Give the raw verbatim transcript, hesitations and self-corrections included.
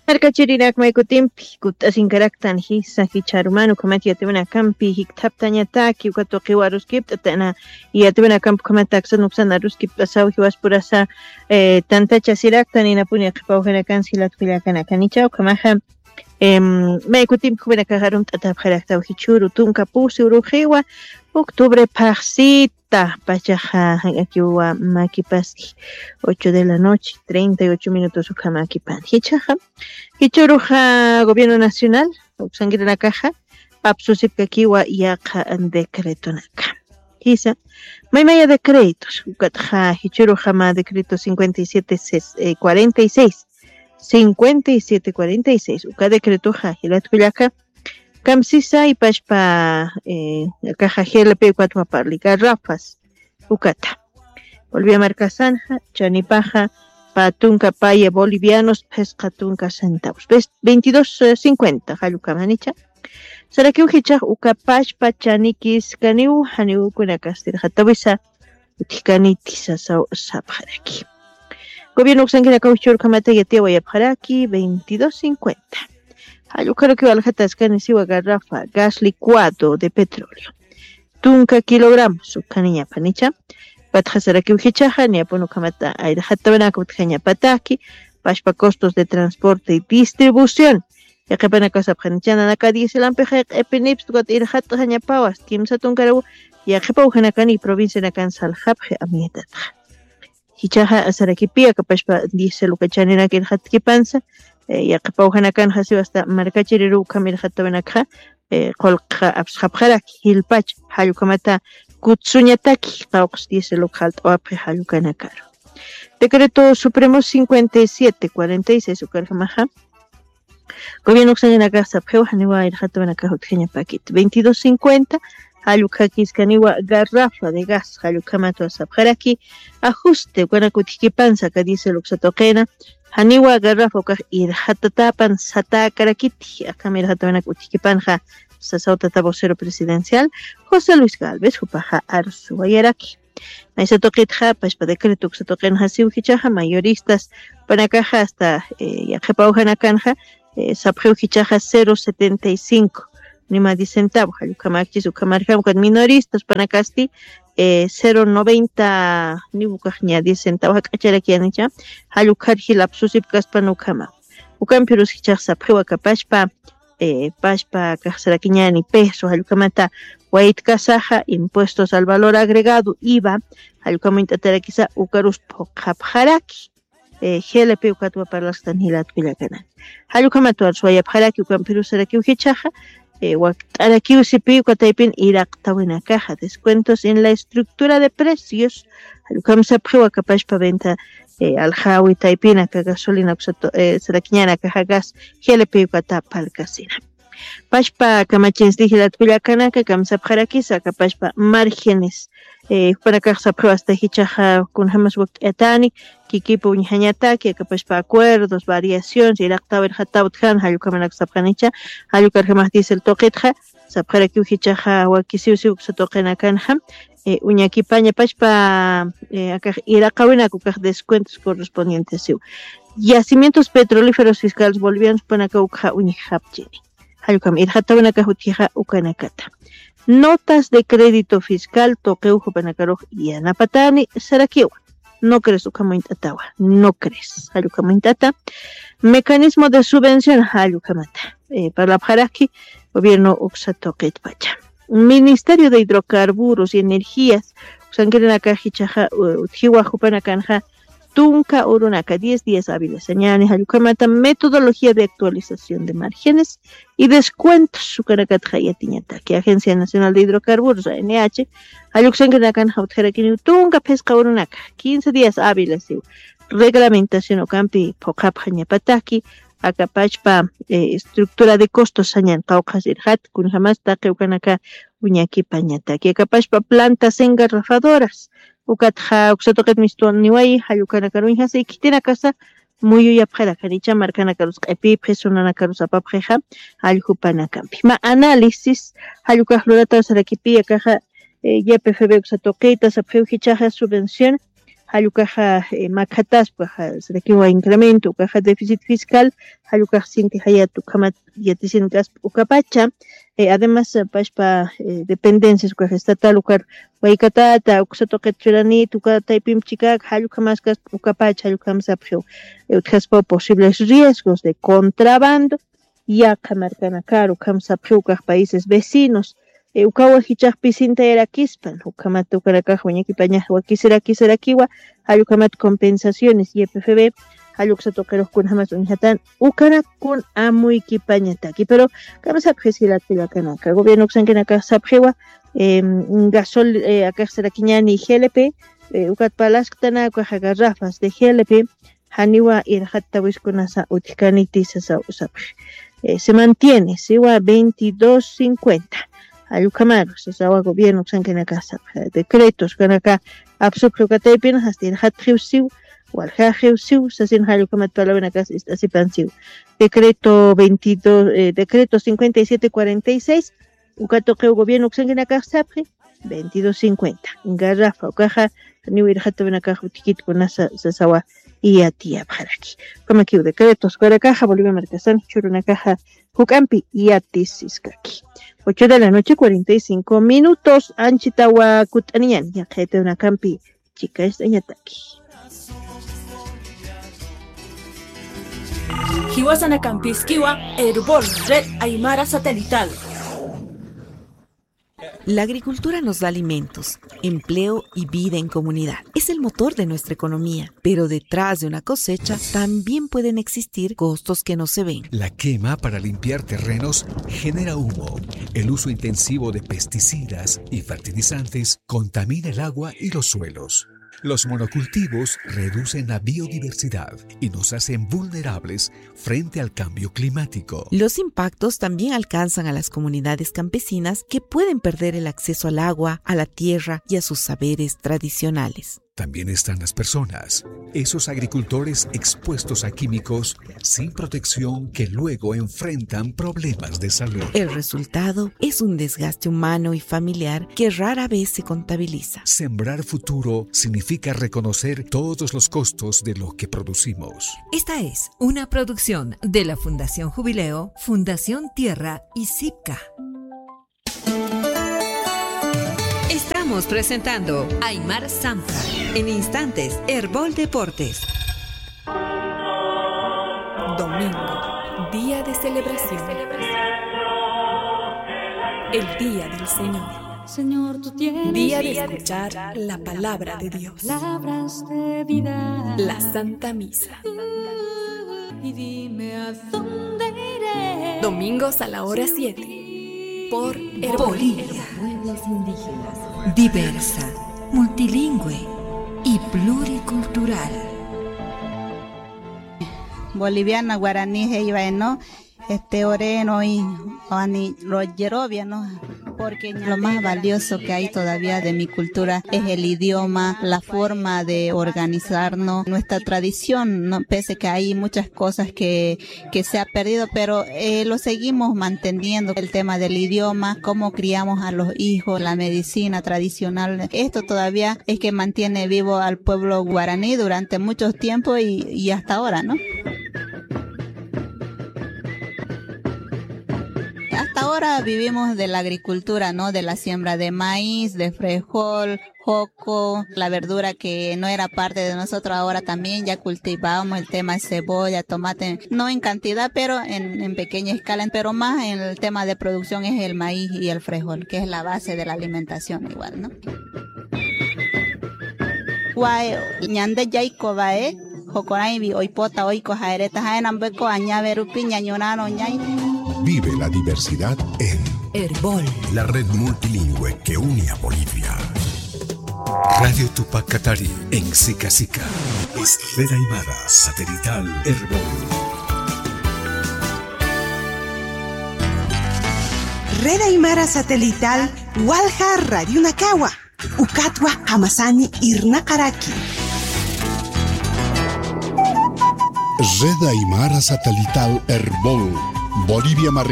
Arcachirirak maikutimpi kutasinkaraktan hisa hicharumanu kamati yatibana kampi hiktaptañataki ukatoqiwa ruskipta tana yatibana kampi kamata aksanupsana ruskipta sawhi waspurasa eh, tantacha siraktan inapuni qipawhanakan silatquillakana kanichaw kamaha em maikutimpi kubana kaharum tatapqaraktaw hichuru tunka pusi urujiwa octubre parsita pachaja akiwa makipaski ocho de la noche treinta y ocho minutos ukama akipan hichaja hichuruja gobierno nacional uksangir na caja papsusip kakiwa yaqa decreto naka hisa maymaya decretos ukatja hichuruja ma decreto cincuenta y siete cuarenta y seis cincuenta y siete cuarenta y seis uka decreto ja hilatkullaka Kamsisa y pashpa eh, caja G L P cuatro a parli garrafas ukata volví a marca zanja chanipaja patunca paye bolivianos pescatunca centavos veintidós cincuenta haluka manicha será que uhicha uka pashpa chanikis kaniu haniu kuna kastir hatawisa utikanitisa sa sabharaki gobierno xangira kauchur kamata yatewa yapharaki veintidós cincuenta Yo creo que valjatas canesiwa garrafa gas licuado de petróleo. Tunca kilogramos su caniña panicha. Patjasara que ujichaja ni aponu kamata aire hatabana kutjaña pataki. Pashpa costos de transporte y distribución. Ya que pana casa panichana naka dice la ampeja epinips tukat ir hataña pawas. Kimsa tunkarabu ya que paujanakani provincia nakan salhapje amietata. Hichaja asarakipia kapashpa dice lukachanina que hatki panza. ya qipawhanakan hasi hasta markachiriru kamil hatabanakha qolqa abshabkharak hilpach hayukamata kutsuñataki qawqs dice local oapri hayukanakaro decreto supremo cincuenta y siete cuarenta y seis ukarjamaha gobierno xanaka sabjeu haniwa ir hatabanakha hutjeña paquet veintidós cincuenta Hayukakis kaniwa garrafa de gas hayukamato sabjaraki ajuste guanakutiki panza que dice luxatoqena Haniwa garrafa ukaj ir hatatapan satakarakiti akamir hatabanak utiki panja sasauta vocero presidencial José Luis Galvez hupaja arsu ayaraki Maisa toqitja pashpa decreto xatoqena hasiu hichaja mayoristas panakaja hasta eh, yaqepaujanakanja eh, sabjeu hichaja cero setenta y cinco ni más de centavo hayukamakchis ukamarjam con minoristas panakasti eh, cero noventa ni bukajña diez centavos hakacharaki anicha hayukarji lapsusip kaspan ukama ukampirus hichaq sapjewa kapashpa eh, pashpa kasarakiña ni peso hayukamata wait kasaja impuestos al valor agregado I V A hayukamita tarakisa ukarus pokapjaraki eh, G L P ukatwa parlastan hilat kullakana hayukamatu arsuayapjaraki ukampirus saraki uhichaja Eh, aquí usipi ukataipin iraqtawina caja descuentos en la estructura de precios alukamsa pjiwa kapashpa venta eh, aljawi taipina ka gasolina eh, sarakiñana caja gas G L P ukata palkasina pashpa kamachins dijilat kullakanaka kamsa pjarakisa kapashpa márgenes eh, para casa pruebas hasta hichaja con jamás etani kikipo uñhañataki kapashpa acuerdos variaciones iraqtawer hatautjan hayukamanak sapjanicha hayukar jamás dice el toqetja sapjaraki hichaja wakisiusiu satoqenakanha eh, uñakipaña pashpa eh, acá iraqawina kukaj descuentos correspondientes yacimientos petrolíferos fiscales bolivianos panaka ukja uñhapchini hayukam irhatawinaka hutija ukanakata Notas de crédito fiscal toqueujo panacaroj y anapatani sarakiwa. No crees ukamointatawa. No crees. Hayukamointata. Mecanismo de subvención hayukamata. Eh, para la Pjaraki, gobierno uxatoquet pacha. Ministerio de Hidrocarburos y Energías. Usangiranaka hichaja utjiwa jupanakanja. Tunca Urunaka, diez días hábiles. Añani hayukamata, metodología de actualización de márgenes y descuentos. Sukarakatja yatiñataki, Agencia Nacional de Hidrocarburos, A N H. Hayuksanganakan hautjerakini tunca pesca Urunaka, quince días hábiles. Reglamentación ocampi pokapjañapataki. Acapachpa eh, estructura de costos sañan caucas irhat kun jamás taqueucanaka uñaki pañataki. Acapachpa plantas engarrafadoras. Ukatja uksatoqet mistuan niway hayukanakaruña se kitina casa muy yapjara kanicha marcanakarus qepi personanakarus apapjeja aljupanacampi. Ma análisis hayukajlurata sarakipi akaja Y P F B uksatoqeta sapjeu hichaja subvención hayukaja eh, macatas paja sarakiwa incremento ukaja déficit fiscal hayukaj sinti hayatu kamat yatisinkas ukapacha eh, además pashpa eh, dependencias ukaja estatal ukar waikatata uksatoqetrani tuka taipim chikak hayukamaskas ukapacha hayukamsapjo utjaspa posibles riesgos de contrabando yaqa marcana caro kamsapjo ukaj países vecinos E ukawa hichaqpi sinta erakispan, ukamata ukarakaj wañakipañaj wakiserakiwa, hayukamat compensaciones y E P F B, hayuksatoqeroqkuna hamas unijatan, ukarakun amuykipañataki, pero kamasapjesilatilakanaka, gobierno ksankinaka sapjewa, eh, gasol eh, akajserakiñani G L P, eh, ukatpalaskatana ukaja garrafas de G L P, haniwa irjatawiskunasa utikanitis sa usapj. Eh, se mantiene, siwa veintidós cincuenta. Ayucamaros, sasawa gobierno xankenaka decretos kanaka absukrukataypin hastin hatjiusiu walhajiusiu sasin hayukamat palabenakas istasipansiu. Decreto veintidós eh, decreto cincuenta y siete cuarenta y seis ukatoqeu gobierno xankenaka sapje veintidós cincuenta. Garrafa ukaja niwir hatabenaka utikit kunasa sasawa y atia paraki. Como que decretos karakaja Bolivia Marcasan churunakaja Hukampi y atisiskaki. ocho de la noche, cuarenta y cinco minutos. Anchitawa Kutanian, ya que de una campi, chica esta yataki. Hiwasana Campiskiwa, Herbol, Red Aymara Satelital. La agricultura nos da alimentos, empleo y vida en comunidad. Es el motor de nuestra economía, pero detrás de una cosecha también pueden existir costos que no se ven. La quema para limpiar terrenos genera humo. El uso intensivo de pesticidas y fertilizantes contamina el agua y los suelos. Los monocultivos reducen la biodiversidad y nos hacen vulnerables frente al cambio climático. Los impactos también alcanzan a las comunidades campesinas que pueden perder el acceso al agua, a la tierra y a sus saberes tradicionales. También están las personas, esos agricultores expuestos a químicos sin protección que luego enfrentan problemas de salud. El resultado es un desgaste humano y familiar que rara vez se contabiliza. Sembrar futuro significa reconocer todos los costos de lo que producimos. Esta es una producción de la Fundación Jubileo, Fundación Tierra y SIPCA. Estamos presentando Aymar Sampra. En instantes, Herbol Deportes. Domingo, día de celebración. El día del Señor. Señor, tú tienes día de escuchar la palabra de Dios. Palabras de vida. La Santa Misa. Y dime a dónde iré. Domingos a la hora siete. Por Herbol. Bolivia. Pueblos indígenas. Diversa, multilingüe y pluricultural. Boliviana, guaraní, no, este oreno y ani rogerovia, no, porque lo más valioso que hay todavía de mi cultura es el idioma, la forma de organizarnos, nuestra tradición, no, pese que hay muchas cosas que, que se ha perdido, pero eh, lo seguimos manteniendo, el tema del idioma, cómo criamos a los hijos, la medicina tradicional, esto todavía es que mantiene vivo al pueblo guaraní durante mucho tiempo y, y hasta ahora, ¿no? Hasta ahora vivimos de la agricultura, ¿no? De la siembra de maíz, de frijol, joco, la verdura que no era parte de nosotros, ahora también ya cultivamos el tema de cebolla, tomate, no en cantidad, pero en, en pequeña escala, pero más en el tema de producción es el maíz y el frijol, que es la base de la alimentación igual, ¿no? Guay, ñande yaiko bae, jokorai bi oipota oiko jaereta jaenambeko añaverupi ñañonano ñay. Vive la diversidad en Herbol, la red multilingüe que une a Bolivia. Radio Tupac Katari en Sica Sica. Es Red Aymara Satelital Herbol. Red Aymara Satelital Walja Radio Nakawa. Ukatwa Hamasani Irnakaraki. Red Aymara Satelital Herbol. Bolivia Marca.